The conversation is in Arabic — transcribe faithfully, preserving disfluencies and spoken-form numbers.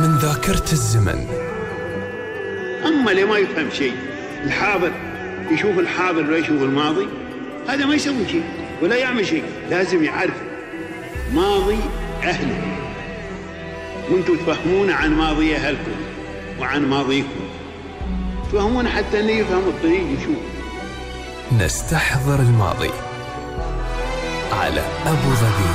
من ذاكرة الزمن. أما اللي ما يفهم شيء، الحاضر يشوف الحاضر لا يشوف الماضي، هذا ما يسوي شيء ولا يعمل شيء. لازم يعرف ماضي أهله، وانتم تفهمون عن ماضي أهلكم وعن ماضيكم، تفهمون حتى أنه يفهم الطريق يشوف. نستحضر الماضي على أبو ظبي.